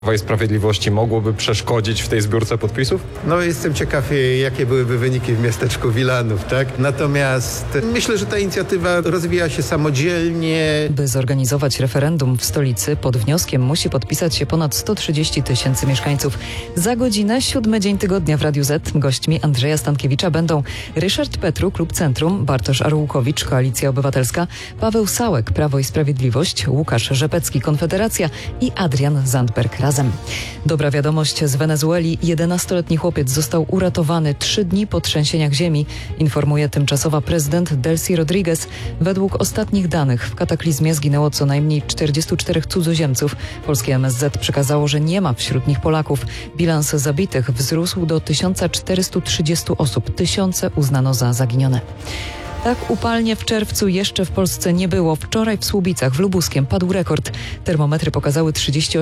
Prawa i Sprawiedliwości mogłoby przeszkodzić w tej zbiórce podpisów? No jestem ciekaw, jakie byłyby wyniki w miasteczku Wilanów, tak? Natomiast myślę, że ta inicjatywa rozwija się samodzielnie. By zorganizować referendum w stolicy, pod wnioskiem musi podpisać się ponad 130 000 mieszkańców. Za godzinę, 7 dzień tygodnia w Radiu Z. Gośćmi Andrzeja Stankiewicza będą Ryszard Petru, Klub Centrum, Bartosz Arłukowicz, Koalicja Obywatelska, Paweł Sałek, Prawo i Sprawiedliwość, Łukasz Rzepecki, Konfederacja i Adrian Zandberg, Razem. Dobra wiadomość z Wenezueli. 11-letni chłopiec został uratowany 3 dni po trzęsieniach ziemi, informuje tymczasowa prezydent Delcy Rodriguez. Według ostatnich danych w kataklizmie zginęło co najmniej 44 cudzoziemców. Polskie MSZ przekazało, że nie ma wśród nich Polaków. Bilans zabitych wzrósł do 1430 osób. Tysiące uznano za zaginione. Tak upalnie w czerwcu jeszcze w Polsce nie było. Wczoraj w Słubicach, w Lubuskiem padł rekord. Termometry pokazały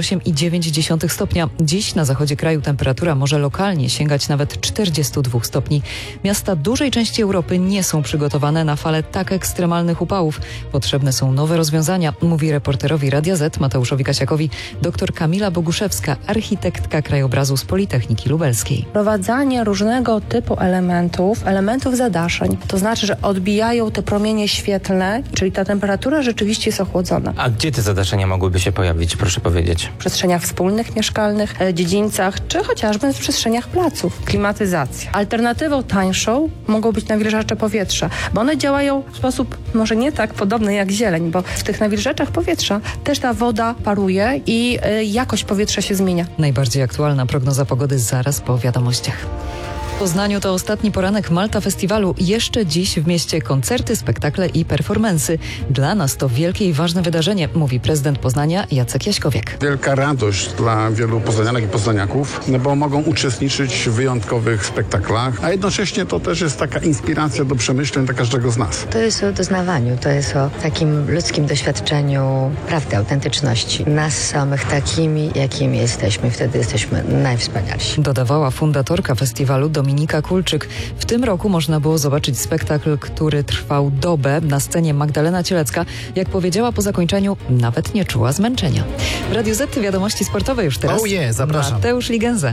38,9 stopnia. Dziś na zachodzie kraju temperatura może lokalnie sięgać nawet 42 stopni. Miasta dużej części Europy nie są przygotowane na falę tak ekstremalnych upałów. Potrzebne są nowe rozwiązania, mówi reporterowi Radia Z Mateuszowi Kasiakowi dr Kamila Boguszewska, architektka krajobrazu z Politechniki Lubelskiej. Wprowadzanie różnego typu elementów zadaszeń, to znaczy, że odbijają te promienie świetlne, czyli ta temperatura rzeczywiście jest ochłodzona. A gdzie te zadaszenia mogłyby się pojawić, proszę powiedzieć? W przestrzeniach wspólnych, mieszkalnych, dziedzińcach, czy chociażby w przestrzeniach placów. Klimatyzacja. Alternatywą tańszą mogą być nawilżacze powietrza, bo one działają w sposób może nie tak podobny jak zieleń, bo w tych nawilżaczach powietrza też ta woda paruje i jakość powietrza się zmienia. Najbardziej aktualna prognoza pogody zaraz po wiadomościach. W Poznaniu to ostatni poranek Malta Festiwalu. Jeszcze dziś w mieście koncerty, spektakle i performansy. Dla nas to wielkie i ważne wydarzenie, mówi prezydent Poznania Jacek Jaśkowiak. Wielka radość dla wielu poznanianek i poznaniaków, bo mogą uczestniczyć w wyjątkowych spektaklach, a jednocześnie to też jest taka inspiracja do przemyśleń dla każdego z nas. To jest o doznawaniu, to jest o takim ludzkim doświadczeniu prawdy, autentyczności. Nas samych takimi, jakimi jesteśmy. Wtedy jesteśmy najwspanialsi. Dodawała fundatorka festiwalu Dominika Kulczyk. W tym roku można było zobaczyć spektakl, który trwał dobę. Na scenie Magdalena Cielecka, jak powiedziała po zakończeniu, nawet nie czuła zmęczenia. W Radiu Z wiadomości sportowe już teraz. Zapraszam. Mateusz Ligenze.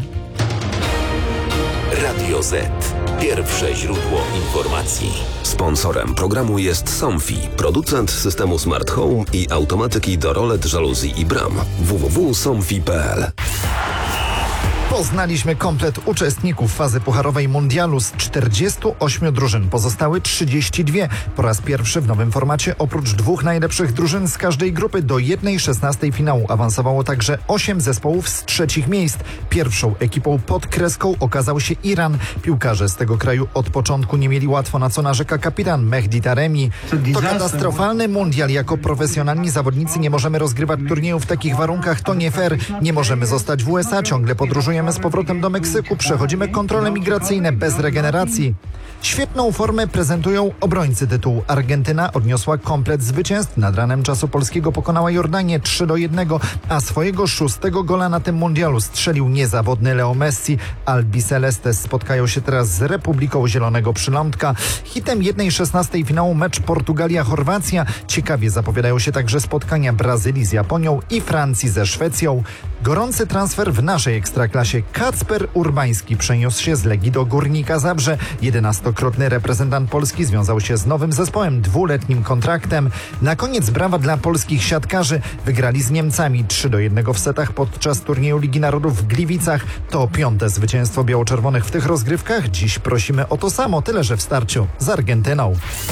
Radio Z. Pierwsze źródło informacji. Sponsorem programu jest Somfy, producent systemu Smart Home i automatyki do rolet, żaluzji i bram. www.somfy.pl. Poznaliśmy komplet uczestników fazy pucharowej mundialu. Z 48 drużyn pozostały 32. Po raz pierwszy w nowym formacie oprócz 2 najlepszych drużyn z każdej grupy do 1/16 finału awansowało także 8 zespołów z 3 miejsc. Pierwszą ekipą pod kreską okazał się Iran. Piłkarze z tego kraju od początku nie mieli łatwo, na co narzeka kapitan Mehdi Taremi. To katastrofalny mundial. Jako profesjonalni zawodnicy nie możemy rozgrywać turnieju w takich warunkach. To nie fair. Nie możemy zostać w USA. Ciągle podróżujemy z powrotem do Meksyku. Przechodzimy kontrole migracyjne bez regeneracji. Świetną formę prezentują obrońcy tytułu. Argentyna odniosła komplet zwycięstw. Nad ranem czasu polskiego pokonała Jordanię 3-1, a swojego 6. gola na tym mundialu strzelił niezawodny Leo Messi. Albi Celestes spotkają się teraz z Republiką Zielonego Przylądka. Hitem 1/16 finału mecz Portugalia-Chorwacja. Ciekawie zapowiadają się także spotkania Brazylii z Japonią i Francji ze Szwecją. Gorący transfer w naszej ekstraklasie. Kacper Urbański przeniósł się z Legii do Górnika Zabrze. 11-krotny reprezentant Polski związał się z nowym zespołem 2-letnim kontraktem. Na koniec brawa dla polskich siatkarzy. Wygrali z Niemcami 3-1 w setach podczas turnieju Ligi Narodów w Gliwicach. To 5. zwycięstwo biało-czerwonych w tych rozgrywkach. Dziś prosimy o to samo, tyle że w starciu z Argentyną.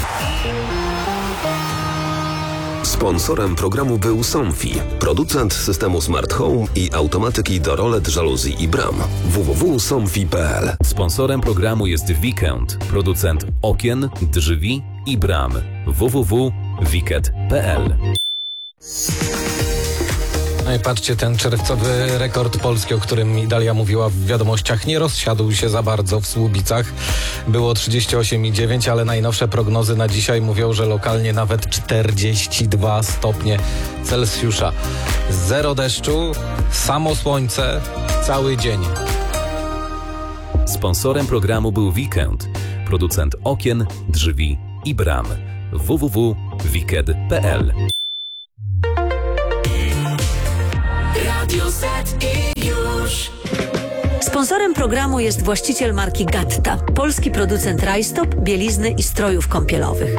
Sponsorem programu był Somfy, producent systemu Smart Home i automatyki do rolet, żaluzji i bram. www.somfy.pl. Sponsorem programu jest Weekend, producent okien, drzwi i bram. www.wicket.pl. No i patrzcie, ten czerwcowy rekord Polski, o którym Idalia mówiła w wiadomościach, nie rozsiadł się za bardzo w Słubicach. Było 38,9, ale najnowsze prognozy na dzisiaj mówią, że lokalnie nawet 42 stopnie Celsjusza. 0 deszczu, samo słońce, cały dzień. Sponsorem programu był Weekend, producent okien, drzwi i bram. www.wicket.pl. Radio Z. Sponsorem programu jest właściciel marki Gatta, polski producent rajstop, bielizny i strojów kąpielowych.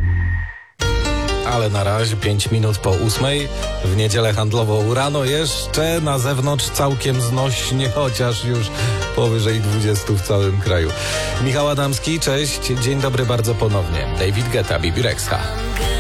Ale na razie 5 minut po 8. W niedzielę handlową rano jeszcze na zewnątrz całkiem znośnie, chociaż już powyżej 20 w całym kraju. Michał Adamski, cześć, dzień dobry bardzo ponownie. David Guetta, Bibi Rexha.